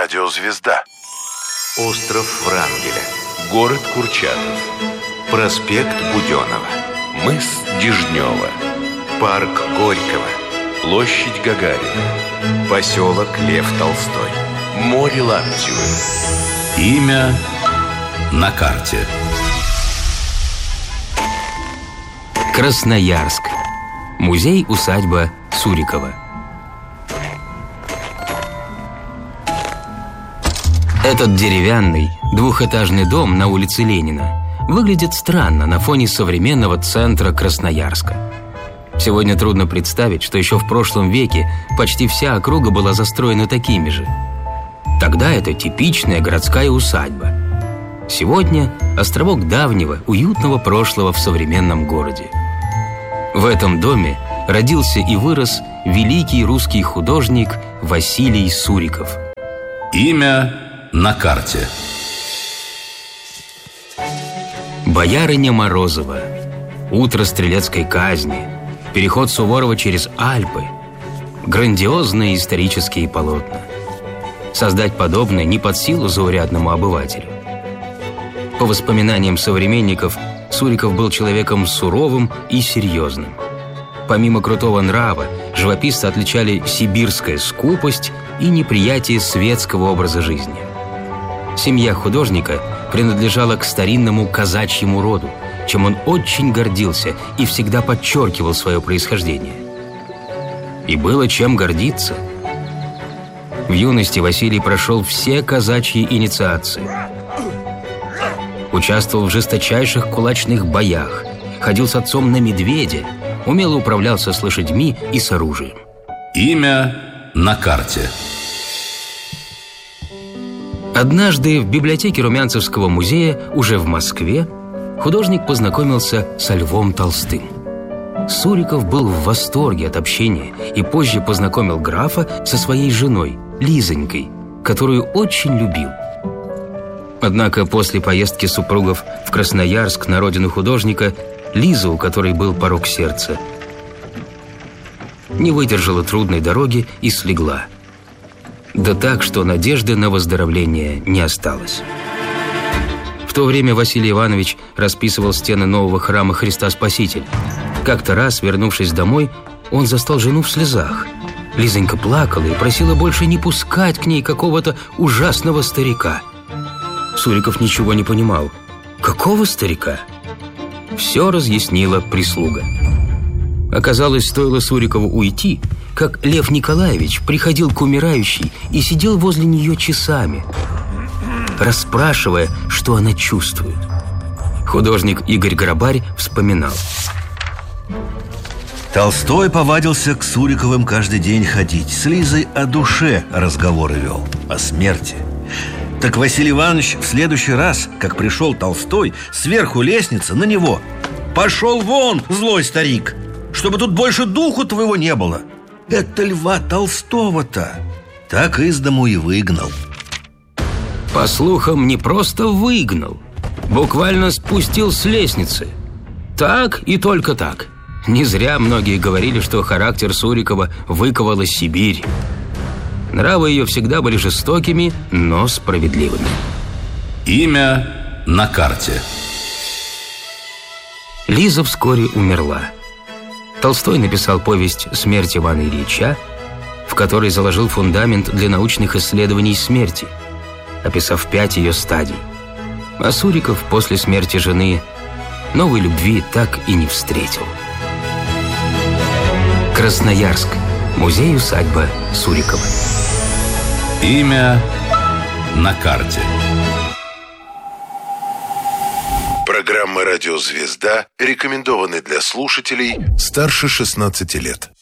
Радиозвезда. Остров Врангеля. Город Курчатов. Проспект Буденова. Мыс Дежнева. Парк Горького. Площадь Гагарина. Поселок Лев Толстой. Море Лаптевы. Имя на карте. Красноярск. Музей-усадьба Сурикова. Этот деревянный двухэтажный дом на улице Ленина выглядит странно на фоне современного центра Красноярска. Сегодня трудно представить, что еще в прошлом веке почти вся округа была застроена такими же. Тогда это типичная городская усадьба. Сегодня островок давнего, уютного прошлого в современном городе. В этом доме родился и вырос великий русский художник Василий Суриков. Имя на карте. Боярыня Морозова, утро стрелецкой казни, переход Суворова через Альпы, грандиозные исторические полотна. Создать подобное не под силу заурядному обывателю. По воспоминаниям современников, Суриков был человеком суровым и серьезным. Помимо крутого нрава, живописца отличали сибирская скупость и неприятие светского образа жизни. Семья художника принадлежала к старинному казачьему роду, чем он очень гордился и всегда подчеркивал свое происхождение. И было чем гордиться. В юности Василий прошел все казачьи инициации. Участвовал в жесточайших кулачных боях, ходил с отцом на медведя, умело управлялся с лошадьми и с оружием. Имя на карте. Однажды в библиотеке Румянцевского музея, уже в Москве, художник познакомился со Львом Толстым. Суриков был в восторге от общения и позже познакомил графа со своей женой, Лизонькой, которую очень любил. Однако после поездки супругов в Красноярск на родину художника, Лиза, у которой был порок сердца, не выдержала трудной дороги и слегла. Да так, что надежды на выздоровление не осталось. В то время Василий Иванович расписывал стены нового храма Христа Спасителя. Как-то раз, вернувшись домой, он застал жену в слезах. Лизонька плакала и просила больше не пускать к ней какого-то ужасного старика. Суриков ничего не понимал. Какого старика? Все разъяснила прислуга. Оказалось, стоило Сурикову уйти, как Лев Николаевич приходил к умирающей и сидел возле нее часами, расспрашивая, что она чувствует. Художник Игорь Грабарь вспоминал. Толстой повадился к Суриковым каждый день ходить. С Лизой о душе разговоры вел, о смерти. Так Василий Иванович в следующий раз, как пришел Толстой, сверху лестницы на него: «Пошел вон, злой старик, чтобы тут больше духу твоего не было!» Это Льва Толстого-то так из дому и выгнал. По слухам, не просто выгнал, буквально спустил с лестницы. Так и только так. Не зря многие говорили, что характер Сурикова выковала Сибирь. Нравы ее всегда были жестокими, но справедливыми. Имя на карте. Лиза вскоре умерла. Толстой написал повесть «Смерть Ивана Ильича», в которой заложил фундамент для научных исследований смерти, описав 5 ее стадий. А Суриков после смерти жены новой любви так и не встретил. Красноярск. Музей-усадьба Сурикова. Имя на карте. Программа «Радиозвезда» рекомендованы для слушателей старше 16 лет.